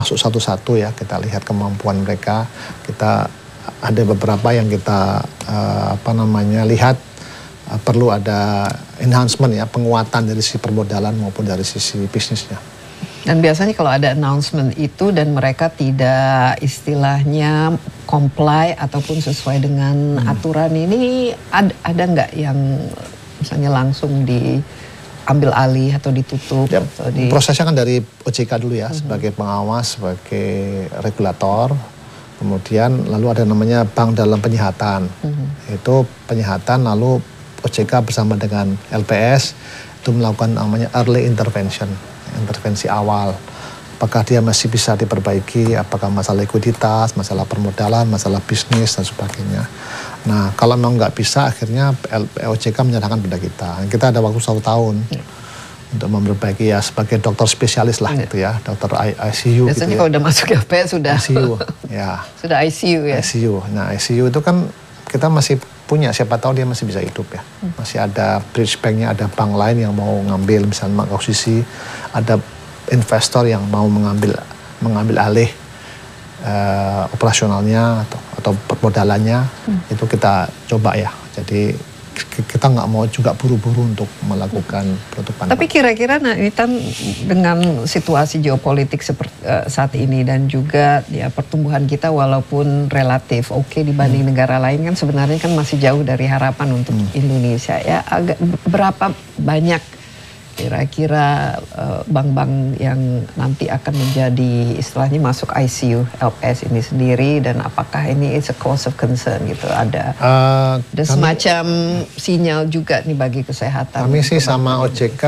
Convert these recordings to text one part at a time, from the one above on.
masuk satu-satu ya, kita lihat kemampuan mereka. Kita ada beberapa yang kita lihat perlu ada enhancement ya, penguatan dari sisi permodalan maupun dari sisi bisnisnya. Dan biasanya kalau ada announcement itu dan mereka tidak istilahnya comply ataupun sesuai dengan aturan ini, ada nggak yang misalnya langsung diambil alih atau ditutup? Ya, atau prosesnya kan dari OJK dulu ya, sebagai pengawas, sebagai regulator. Kemudian lalu ada namanya bank dalam penyihatan. Itu penyihatan, lalu OJK bersama dengan LPS itu melakukan namanya early intervention, intervensi awal. Apakah dia masih bisa diperbaiki, apakah masalah likuiditas, masalah permodalan, masalah bisnis, dan sebagainya. Nah, kalau memang nggak bisa, akhirnya OJK menyerahkan pada kita. Kita ada waktu 1 tahun untuk memperbaiki ya, sebagai dokter spesialis lah gitu ya, dokter ICU. Biasanya gitu ya. kalau udah masuk LPS sudah ICU, ya. Sudah ICU ya. ICU. Nah, ICU itu kan kita masih punya, siapa tahu dia masih bisa hidup ya. Masih ada bridge banknya, ada bank lain yang mau ngambil, misalnya akuisisi, ada investor yang mau mengambil alih operasionalnya atau permodalannya. Itu kita coba ya. Jadi kita nggak mau juga buru-buru untuk melakukan penutupan. Tapi kira-kira ini kan dengan situasi geopolitik seperti saat ini dan juga ya pertumbuhan kita walaupun relatif oke dibanding negara lain, kan sebenarnya kan masih jauh dari harapan untuk Indonesia ya. Berapa banyak kira-kira bank-bank yang nanti akan menjadi istilahnya masuk ICU LPS ini sendiri, dan apakah ini is a cause of concern gitu, ada semacam sinyal juga nih bagi kesehatan? Kami sih sama OJK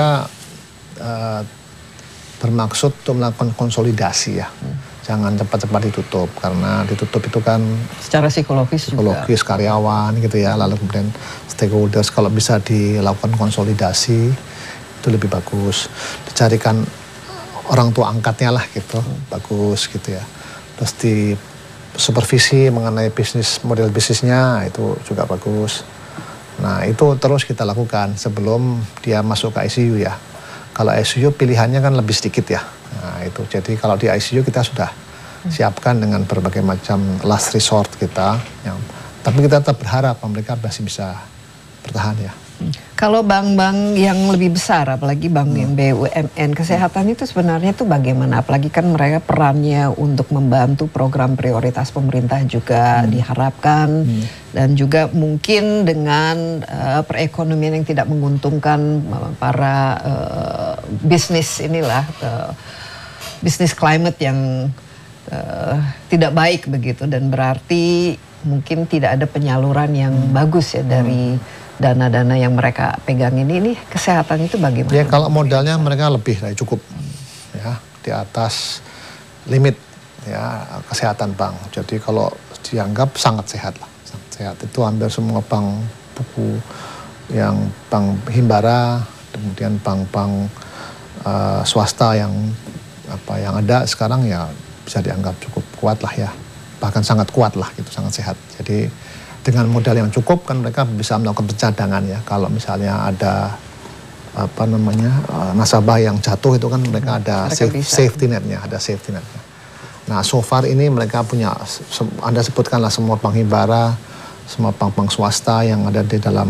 bermaksud untuk melakukan konsolidasi ya. Jangan cepat-cepat ditutup, karena ditutup itu kan secara psikologis juga. Karyawan gitu ya, lalu kemudian stakeholders. Kalau bisa dilakukan konsolidasi itu lebih bagus, dicarikan orang tua angkatnya lah gitu, bagus gitu ya. Terus di supervisi mengenai model bisnisnya itu juga bagus. Nah, itu terus kita lakukan sebelum dia masuk ke ICU ya. Kalau ICU pilihannya kan lebih sedikit ya. Nah, itu jadi kalau di ICU kita sudah siapkan dengan berbagai macam last resort kita, tapi kita tetap berharap mereka masih bisa bertahan ya. Kalau bank-bank yang lebih besar, apalagi bank yang BUMN, kesehatan itu sebenarnya itu bagaimana? Apalagi kan mereka perannya untuk membantu program prioritas pemerintah juga diharapkan, dan juga mungkin dengan perekonomian yang tidak menguntungkan para bisnis inilah, bisnis climate yang tidak baik begitu, dan berarti mungkin tidak ada penyaluran yang bagus ya dari dana-dana yang mereka pegang ini kesehatan itu bagaimana? Ya, kalau modalnya mereka lebih dari cukup ya, di atas limit ya kesehatan bank. Jadi kalau dianggap sangat sehat lah, sangat sehat. Itu hampir semua bank buku yang bank Himbara, kemudian bank-bank swasta yang ada sekarang ya bisa dianggap cukup kuat lah ya, bahkan sangat kuat lah gitu, sangat sehat. Jadi dengan modal yang cukup kan mereka bisa melakukan pencadangan ya. Kalau misalnya ada nasabah yang jatuh, itu kan mereka ada safety netnya, Nah, so far ini mereka punya, Anda sebutkanlah semua bank Himbara, semua bank-bank swasta yang ada di dalam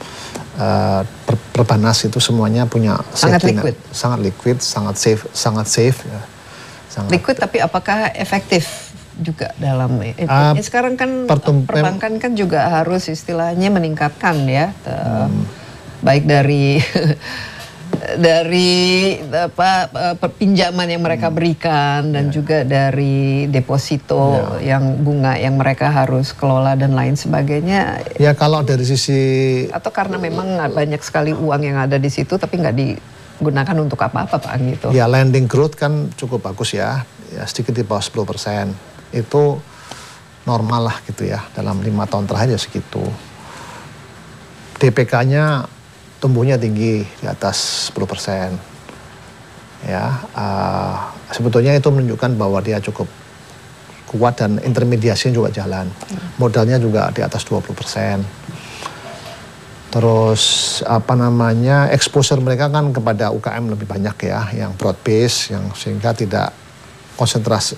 Perbanas itu semuanya punya safety net. Sangat liquid, sangat safe ya. Liquid, tapi apakah efektif juga dalam sekarang kan perbankan kan juga harus istilahnya meningkatkan ya, baik dari pinjaman yang mereka berikan dan juga dari deposito yang bunga yang mereka harus kelola dan lain sebagainya. Ya, kalau dari sisi, atau karena memang banyak sekali uang yang ada di situ tapi nggak digunakan untuk apa-apa Pak gitu. Ya, lending growth kan cukup bagus ya sedikit di bawah 10%. Itu normal lah gitu ya, dalam 5 tahun terakhir ya segitu. DPK-nya tumbuhnya tinggi di atas 10%. Ya, sebetulnya itu menunjukkan bahwa dia cukup kuat dan intermediasinya juga jalan. Modalnya juga di atas 20%. Terus exposure mereka kan kepada UKM lebih banyak ya, yang broad base, yang sehingga tidak konsentrasi